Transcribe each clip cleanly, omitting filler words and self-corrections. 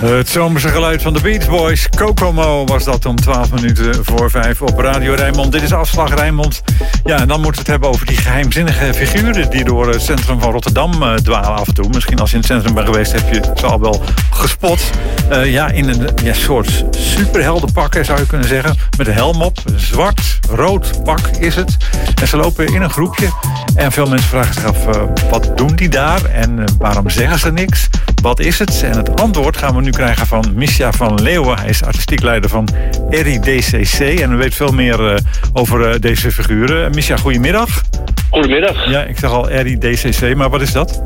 Het zomerse geluid van de Beach Boys. Kokomo was dat om 5:12 op Radio Rijnmond. Dit is Afslag Rijnmond. Ja, en dan moeten we het hebben over die geheimzinnige figuren die door het centrum van Rotterdam dwalen af en toe. Misschien als je in het centrum bent geweest heb je ze al wel gespot. In een soort superheldenpakken zou je kunnen zeggen. Met een helm op. Een zwart-rood pak is het. En ze lopen in een groepje. En veel mensen vragen zich af, wat doen die daar? En waarom zeggen ze niks? Wat is het? En het antwoord gaan we nu krijgen van Misja van Leeuwen. Hij is artistiek leider van RIDCC. En u weet veel meer over deze figuren. Misja, goedemiddag. Goedemiddag. Ja, ik zeg al RIDCC, maar wat is dat?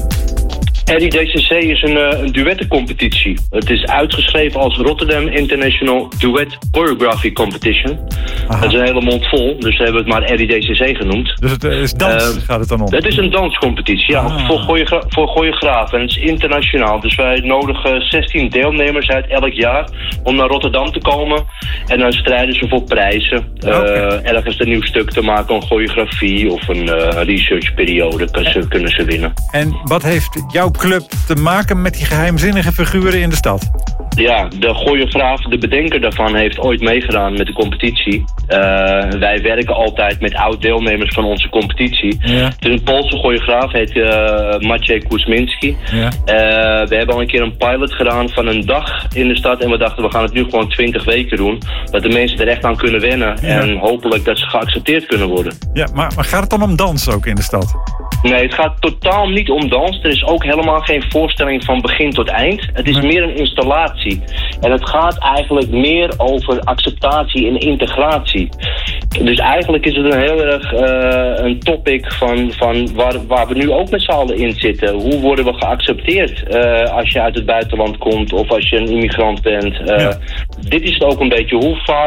RIDCC is een duettencompetitie. Het is uitgeschreven als Rotterdam International Duet Choreography Competition. Aha. Dat is een hele mond vol, dus we hebben het maar RIDCC genoemd. Dus het is dans, gaat het dan om? Het is een danscompetitie, ja, voor choreografen. En het is internationaal, dus wij nodigen 16 deelnemers uit elk jaar om naar Rotterdam te komen. En dan strijden ze voor prijzen. Ergens een nieuw stuk te maken, een choreografie of een researchperiode kunnen ze winnen. En wat heeft jouw club te maken met die geheimzinnige figuren in de stad? Ja, de choreograaf, de bedenker daarvan heeft ooit meegedaan met de competitie. Wij werken altijd met oud-deelnemers van onze competitie. Ja. Het is een Poolse choreograaf, heet Maciej Kuzminski. Ja. We hebben al een keer een pilot gedaan van een dag in de stad. En we dachten, we gaan het nu gewoon 20 weken doen. Dat de mensen er echt aan kunnen wennen. Ja. En hopelijk dat ze geaccepteerd kunnen worden. Ja, maar gaat het dan om dans ook in de stad? Nee, het gaat totaal niet om dans. Er is ook helemaal geen voorstelling van begin tot eind. Het is meer een installatie. En het gaat eigenlijk meer over acceptatie en integratie. Dus eigenlijk is het een heel erg een topic van waar we nu ook met z'n allen in zitten. Hoe worden we geaccepteerd als je uit het buitenland komt of als je een immigrant bent? Dit is het ook een beetje.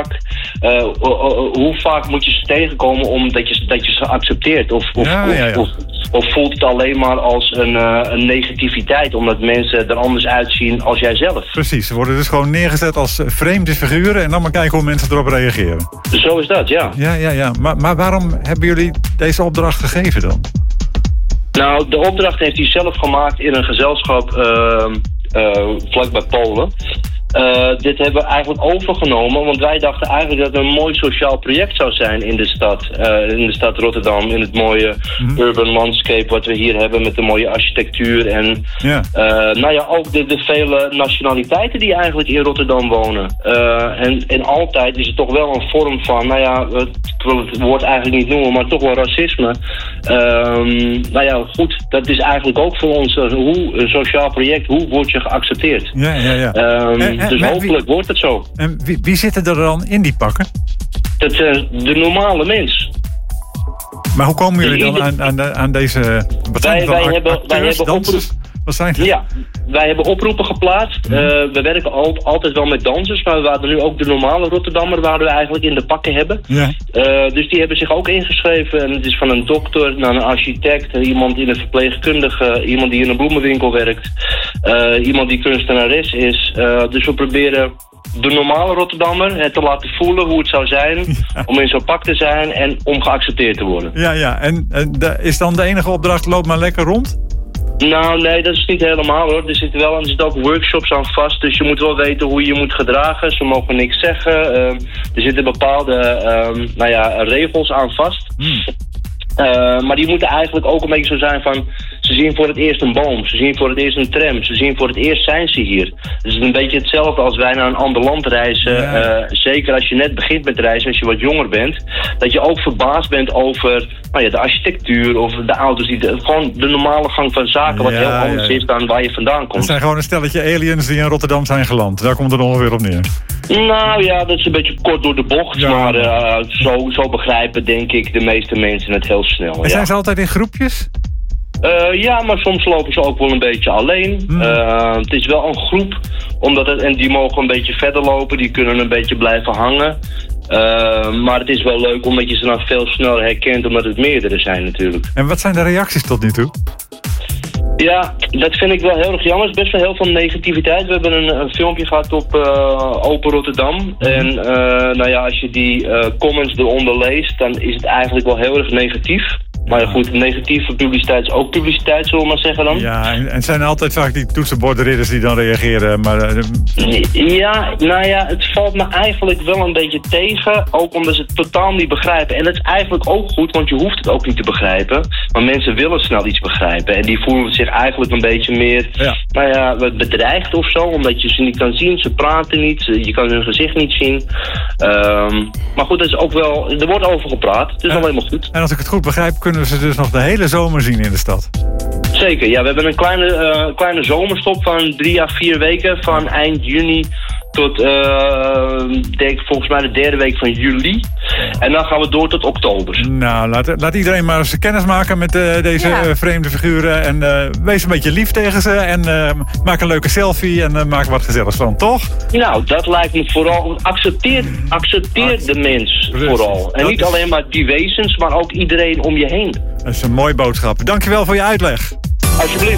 Hoe vaak moet je ze tegenkomen omdat je ze accepteert? Of voelt het alleen maar als een negativiteit omdat mensen er anders uitzien als jijzelf? Precies, ze worden dus gewoon neergezet als vreemde figuren en dan maar kijken hoe mensen erop reageren. Zo is dat, ja. Ja. Maar waarom hebben jullie deze opdracht gegeven dan? Nou, de opdracht heeft hij zelf gemaakt in een gezelschap vlakbij Polen. Dit hebben we eigenlijk overgenomen, want wij dachten eigenlijk dat het een mooi sociaal project zou zijn in de stad Rotterdam, in het mooie urban landscape wat we hier hebben met de mooie architectuur en ook de vele nationaliteiten die eigenlijk in Rotterdam wonen. En altijd is het toch wel een vorm van, ik wil het woord eigenlijk niet noemen, maar toch wel racisme. Goed, dat is eigenlijk ook voor ons een sociaal project, hoe word je geaccepteerd? Ja. Dus hopelijk wordt het zo. En wie zitten er dan in die pakken? Dat de normale mens. Maar hoe komen jullie dan aan deze... Wij hebben oproepen geplaatst. We werken altijd wel met dansers, maar we waren nu ook de normale Rotterdammer waar we eigenlijk in de pakken hebben. Ja. Dus die hebben zich ook ingeschreven. En het is van een dokter naar een architect, iemand in een verpleegkundige, iemand die in een bloemenwinkel werkt, iemand die kunstenares is. Dus we proberen de normale Rotterdammer te laten voelen hoe het zou zijn om in zo'n pak te zijn en om geaccepteerd te worden. Ja. En is dan de enige opdracht, loop maar lekker rond? Nou, nee, dat is niet helemaal hoor. Er zitten ook workshops aan vast, dus je moet wel weten hoe je moet gedragen. Ze mogen niks zeggen. Er zitten bepaalde regels aan vast. Maar die moeten eigenlijk ook een beetje zo zijn van, ze zien voor het eerst een boom, ze zien voor het eerst een tram, ze zien voor het eerst zijn ze hier. Dus het is een beetje hetzelfde als wij naar een ander land reizen. Zeker als je net begint met reizen, als je wat jonger bent, dat je ook verbaasd bent over de architectuur of de auto's, gewoon de normale gang van zaken, wat heel anders is dan waar je vandaan komt. Het zijn gewoon een stelletje aliens die in Rotterdam zijn geland. Daar komt het ongeveer op neer. Nou ja, dat is een beetje kort door de bocht, maar zo begrijpen denk ik de meeste mensen het heel snel. En zijn ze altijd in groepjes? Ja, maar soms lopen ze ook wel een beetje alleen. Het is wel een groep, en die mogen een beetje verder lopen, die kunnen een beetje blijven hangen. Maar het is wel leuk omdat je ze dan veel sneller herkent, omdat het meerdere zijn natuurlijk. En wat zijn de reacties tot nu toe? Ja, dat vind ik wel heel erg jammer. Er is best wel heel veel negativiteit. We hebben een filmpje gehad op Open Rotterdam. En als je die comments eronder leest, dan is het eigenlijk wel heel erg negatief. Maar ja, goed, negatieve publiciteit is ook publiciteit, zullen we maar zeggen dan. Ja, en het zijn altijd vaak die toetsenbordridders die dan reageren, maar... Ja, nou ja, het valt me eigenlijk wel een beetje tegen, ook omdat ze het totaal niet begrijpen. En dat is eigenlijk ook goed, want je hoeft het ook niet te begrijpen. Maar mensen willen snel iets begrijpen en die voelen zich eigenlijk een beetje meer, bedreigd of zo, omdat je ze niet kan zien, ze praten niet, je kan hun gezicht niet zien. Maar goed, dat is ook wel, er wordt over gepraat, het is al helemaal goed. En als ik het goed begrijp, kunnen we ze dus nog de hele zomer zien in de stad? Zeker, ja, we hebben een kleine zomerstop van 3 à 4 weken, van eind juni tot, denk volgens mij de 3e week van juli. En dan gaan we door tot oktober. Nou, laat iedereen maar eens kennis maken met deze vreemde figuren. En wees een beetje lief tegen ze. En maak een leuke selfie en maak wat gezelligs van, toch? Nou, dat lijkt me vooral. Accepteer de mens vooral. En niet alleen maar die wezens, maar ook iedereen om je heen. Dat is een mooie boodschap. Dankjewel voor je uitleg. Alsjeblieft.